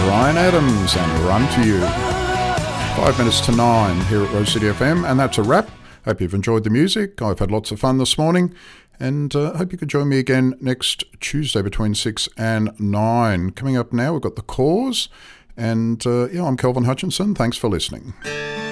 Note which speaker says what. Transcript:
Speaker 1: Bryan Adams and Run to You. 5 minutes to 9 here at Rose City FM, and that's a wrap. Hope you've enjoyed the music. I've had lots of fun this morning, and hope you could join me again next Tuesday between 6 and 9. Coming up now, we've got The Cause, and I'm Kelvin Hutchinson. Thanks for listening.